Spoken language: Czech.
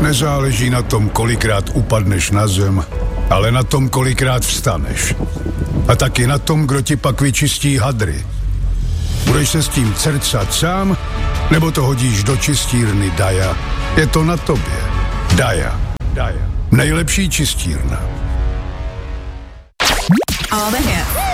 Nezáleží na tom, kolikrát upadneš na zem, ale na tom, kolikrát vstaneš. A taky na tom, kdo ti pak vyčistí hadry. Budeš se s tím cercat sám, nebo to hodíš do čistírny Daja? Je to na tobě. Daja. Nejlepší čistírna. All the hits.